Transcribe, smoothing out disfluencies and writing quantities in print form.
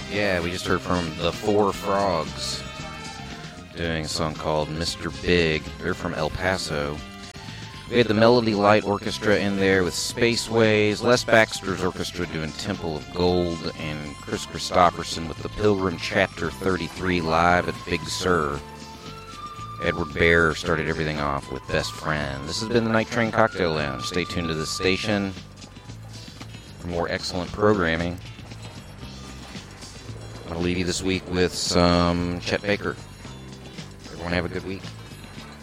Yeah, we just heard from the Four Frogs doing a song called Mr. Big. They're from El Paso. We had the Melody Light Orchestra in there with Spaceways, Les Baxter's orchestra doing Temple of Gold, and Chris Christopherson with the Pilgrim Chapter 33 live at Big Sur. Edward Bear started everything off with Best Friend. This has been the Night Train Cocktail Lounge. Stay tuned to the station for more excellent programming. I'm going to leave you this week with some Chet Baker. Everyone have a good week.